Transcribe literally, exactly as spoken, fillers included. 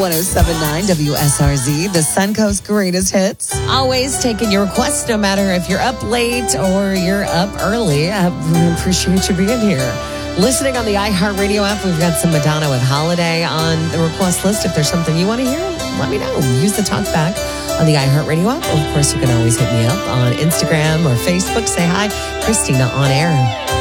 one oh seven point nine W S R Z, the Suncoast greatest hits. Always taking your requests, no matter if you're up late or you're up early. I appreciate you being here. Listening on the iHeartRadio app, we've got some Madonna with Holiday on the request list. If there's something you want to hear, let me know. Use the talkback on the iHeartRadio app. Of course, you can always hit me up on Instagram or Facebook. Say hi, Christina on air.